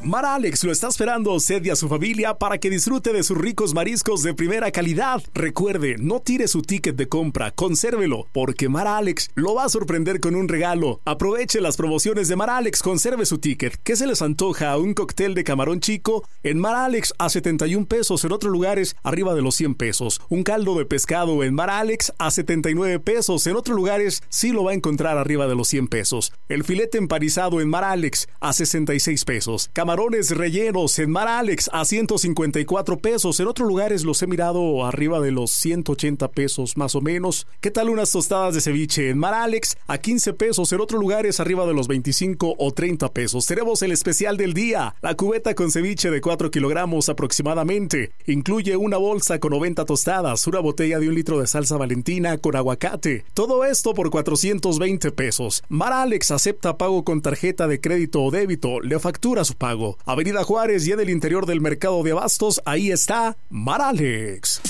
Mar Alex lo está esperando a usted y a su familia para que disfrute de sus ricos mariscos de primera calidad. Recuerde, no tire su ticket de compra, consérvelo, porque Mar Alex lo va a sorprender con un regalo. Aproveche las promociones de Mar Alex, conserve su ticket. ¿Qué se les antoja? Un cóctel de camarón chico en Mar Alex a 71 pesos, en otros lugares arriba de los 100 pesos. Un caldo de pescado en Mar Alex a 79 pesos, en otros lugares sí lo va a encontrar arriba de los 100 pesos. El filete empanizado en Mar Alex a 66 pesos. Camarones rellenos en Mar Alex a 154 pesos. En otros lugares los he mirado arriba de los 180 pesos más o menos. ¿Qué tal unas tostadas de ceviche en Mar Alex a 15 pesos? En otros lugares arriba de los 25 o 30 pesos. Tenemos el especial del día. La cubeta con ceviche de 4 kilogramos aproximadamente. Incluye una bolsa con 90 tostadas, una botella de 1 litro de salsa Valentina con aguacate. Todo esto por 420 pesos. Mar Alex acepta pago con tarjeta de crédito o débito. Le factura su pago. Avenida Juárez y en el interior del mercado de abastos, ahí está Mar Alex.